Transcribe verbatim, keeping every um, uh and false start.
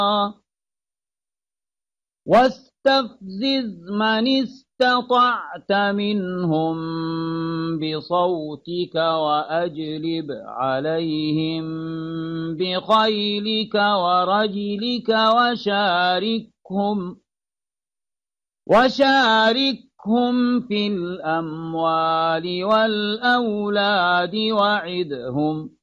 واستفزز من استطعت منهم بصوتك وأجلب عليهم بخيلك ورجلك وشاركهم وشاركهم في الأموال والأولاد وعدهم